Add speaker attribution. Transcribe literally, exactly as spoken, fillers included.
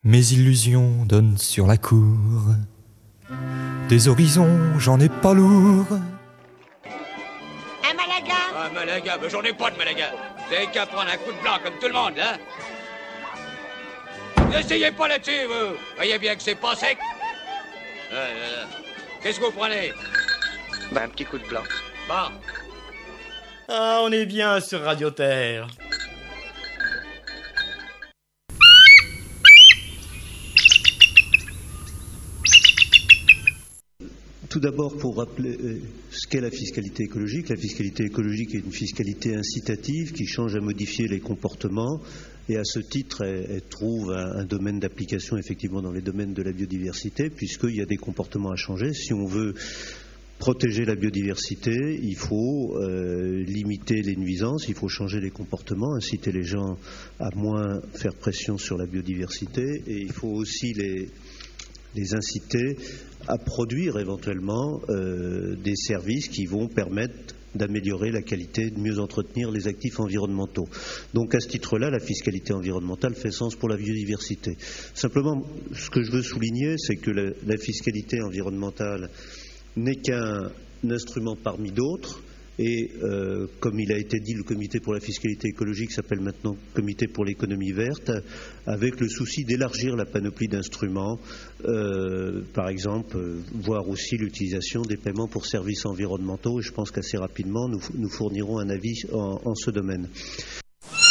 Speaker 1: Mes illusions donnent sur la cour. Des horizons, j'en ai pas lourd.
Speaker 2: Un Malaga?
Speaker 3: Un Malaga? Mais j'en ai pas de Malaga. Vous avez qu'à prendre un coup de blanc comme tout le monde, hein? N'essayez pas là-dessus, vous. Voyez bien que c'est pas sec. Euh, euh, Qu'est-ce que vous prenez?
Speaker 4: Bah, un petit coup de blanc.
Speaker 3: Bon.
Speaker 5: Ah, on est bien sur Radio Terre.
Speaker 6: Tout d'abord, pour rappeler ce qu'est la fiscalité écologique. La fiscalité écologique est une fiscalité incitative qui change à modifier les comportements et à ce titre, elle, elle trouve un, un domaine d'application effectivement dans les domaines de la biodiversité puisqu'il y a des comportements à changer. Si on veut protéger la biodiversité, il faut euh, limiter les nuisances, il faut changer les comportements, inciter les gens à moins faire pression sur la biodiversité et il faut aussi les... les inciter à produire éventuellement euh, des services qui vont permettre d'améliorer la qualité, de mieux entretenir les actifs environnementaux. Donc à ce titre-là, la fiscalité environnementale fait sens pour la biodiversité. Simplement, ce que je veux souligner, c'est que la, la fiscalité environnementale n'est qu'un instrument parmi d'autres. Et euh, comme il a été dit, le comité pour la fiscalité écologique s'appelle maintenant comité pour l'économie verte, avec le souci d'élargir la panoplie d'instruments, euh, par exemple, euh, voir aussi l'utilisation des paiements pour services environnementaux. Et je pense qu'assez rapidement, nous, nous fournirons un avis en, en ce domaine.